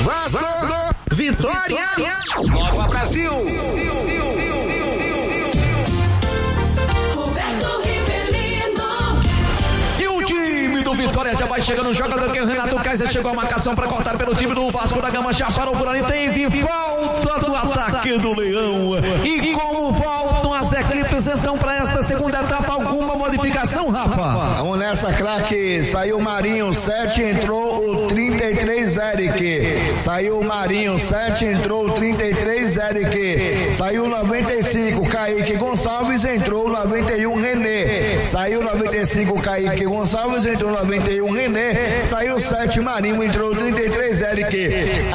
Vasco, Vitória, Nova Brasil. Vitória já vai chegando o jogador que o Renato Kaiser chegou a marcação para cortar pelo time do Vasco da Gama, já parou por ali, teve falta do ataque do Leão. E como voltam as equipes então para esta segunda etapa, alguma modificação, Rafa? Vamos nessa, craque. Saiu o Marinho 7, entrou o 33 Eric. Saiu o Marinho 7, entrou o 33 Eric. Saiu o 95 Kaique Gonçalves, entrou o 91 René. Saiu o 95 Kaique Gonçalves, entrou o 91 René. Saiu o 7 Marinho, entrou o 33 Eric.